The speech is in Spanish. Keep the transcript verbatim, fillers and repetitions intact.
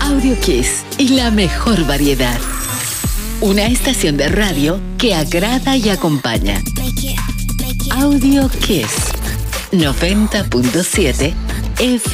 Audio Kiss y la mejor variedad. Una estación de radio que agrada y acompaña. Audio Kiss noventa punto siete F